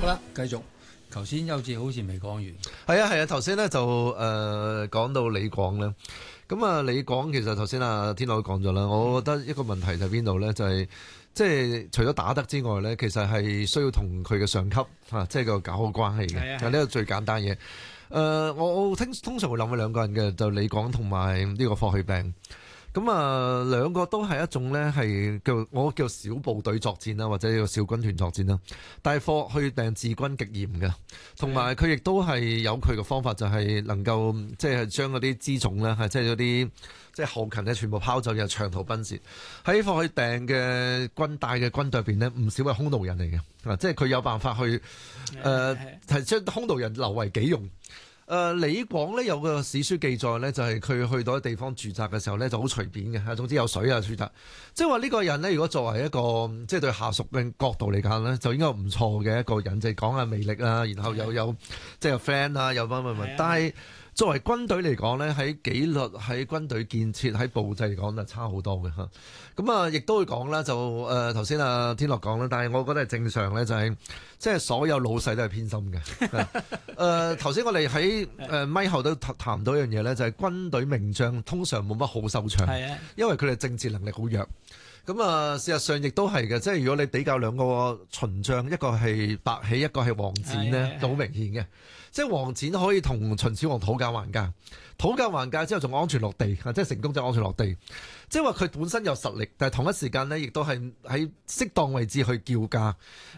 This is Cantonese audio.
啦，繼續。頭先優智好似未講完。 係啊，頭先咧就講到李廣咧。咁啊，李廣其實頭先啊天樂都講咗啦。我覺得一個問題就係邊度咧？就係即係除咗打得之外咧，其實係需要同佢嘅上級即係個搞好關係嘅。呢個最簡單嘢。我通常會諗起兩個人嘅，就李廣同埋呢個霍去病。咁啊，兩個都係一種咧，係我叫小部隊作戰啦，或者叫小軍團作戰啦。但係霍去病治軍極嚴嘅，同埋佢亦都係有佢嘅方法，就係能夠即係將嗰啲輜重咧，即係嗰啲即係後勤咧，全部拋走，又長途奔襲。喺霍去病嘅軍帶嘅軍隊入邊呢，唔少係匈奴人嚟嘅，即係佢有辦法去係將匈奴人留為己用。李廣呢，有個史書記載呢，就係佢去到啲地方駐紮嘅時候呢，就好隨便嘅，總之有水啊駐紮。即係話呢個人呢，如果作為一個即係對下屬嘅角度嚟講呢，就應該唔錯嘅一個人，就係講下魅力啦，然後又有即係 friend 啊，有乜。但係作為軍隊嚟講呢，喺紀律、喺軍隊建設、喺佈置嚟講就差好多嘅嚇。咁啊，亦都會講啦，就頭先啊天樂講啦，但係我覺得係正常咧，就係即係所有老細都係偏心嘅。頭先我哋喺咪後都談到一樣嘢咧，就係軍隊名將通常冇乜好收場，因為佢哋政治能力好弱。咁啊，事實上亦都係嘅，即係如果你比較兩個秦將，一個係白起，一個係王翦呢，就好明顯嘅。即係王翦可以同秦始皇討價還價，討價還價之後仲安全落地，即係成功就安全落地。即係話佢本身有實力，但係同一時間呢，亦都係喺適當位置去叫價。